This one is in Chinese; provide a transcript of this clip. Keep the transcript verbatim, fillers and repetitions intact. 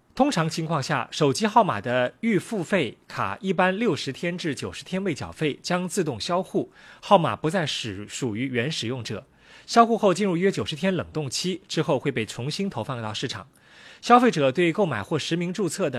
通常情况下，手机号码的预付费卡一般六十天至九十天未缴费将自动销户，号码不再使属于原使用者。销户后进入约九十天冷冻期，之后会被重新投放到市场。消费者对购买或实名注册的